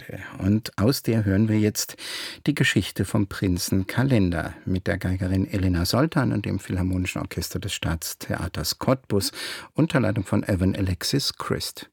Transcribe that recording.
Legende. Und aus der hören wir jetzt die Geschichte vom Prinzen Kalender mit der Geigerin Elena Soltan und dem Philharmonischen Orchester des Staatstheaters Cottbus unter Leitung von Evan Alexis Christ.